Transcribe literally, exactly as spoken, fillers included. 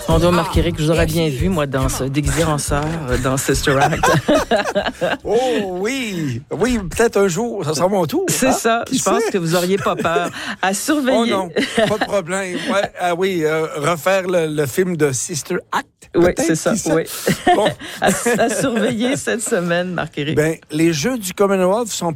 Mon Dieu, Marc-Éric, je vous aurais bien vu, moi, dans ce déguisé en sœur, dans Sister Act. Oh oui, oui, peut-être un jour, ça sera mon tour. C'est hein? ça, Qui je pense sait? que vous auriez pas peur. À surveiller. Oh non, pas de problème. Ouais, ah oui, euh, refaire le, le film de Sister Act. Oui, c'est ça, qui sait? oui. Bon. à, à surveiller cette semaine, Marc-Éric. Ben, les Jeux du Commonwealth sont